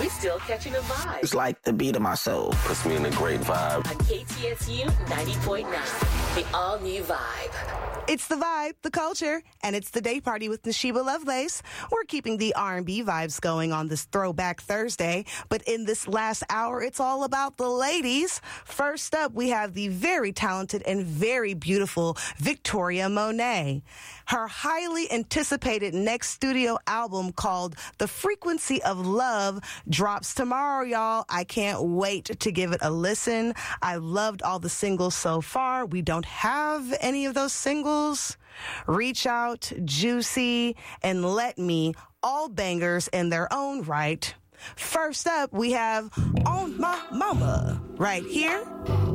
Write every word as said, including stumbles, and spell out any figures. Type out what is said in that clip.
We still catching a vibe. It's like the beat of my soul. Puts me in a great vibe. On K T S U ninety point nine, the all-new vibe. It's the vibe, the culture, and it's the day party with Nashiba Lovelace. We're keeping the R and B vibes going on this Throwback Thursday, but in this last hour, it's all about the ladies. First up, we have the very talented and very beautiful Victoria Monet. Her highly anticipated next studio album called The Frequency of Love drops tomorrow, y'all. I can't wait to give it a listen. I loved all the singles so far. We don't have any of those singles. Reach Out, Juicy, and Let Me, all bangers in their own right. First up, we have On My Mama right here